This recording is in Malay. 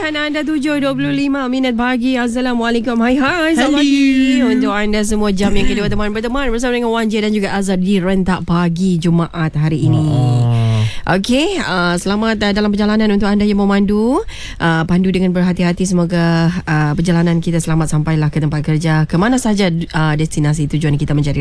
Pilihan anda 7.25 pagi. Assalamualaikum. Hai selamat pagi untuk anda semua. Jam yang kedua teman-teman bersama dengan Wan J dan juga Azhar di Rentak Pagi Jumaat hari ini. Okey, selamat dalam perjalanan untuk anda yang memandu. Pandu dengan berhati-hati. Semoga perjalanan kita selamat sampailah ke tempat kerja, ke mana saja destinasi tujuan kita menjadi